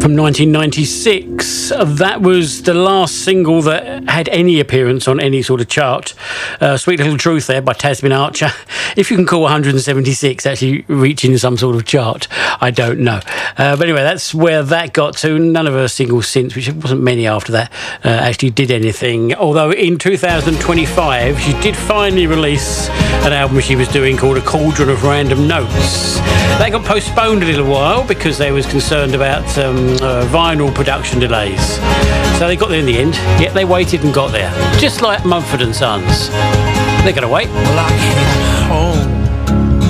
from 1996. That was the last single that had any appearance on any sort of chart. Sweet Little Truth there by Tasmin Archer. If you can call 176 actually reaching some sort of chart, I don't know. But anyway, that's where that got to. None of her singles since, which wasn't many after that, actually did anything. Although in 2025, she did finally release an album she was doing called A Cauldron of Random Notes. That got postponed a little while because they was concerned about vinyl production delays. So they got there in the end. Yet they waited and got there. Just like Mumford and Sons. They're going to wait. Well, I can't hold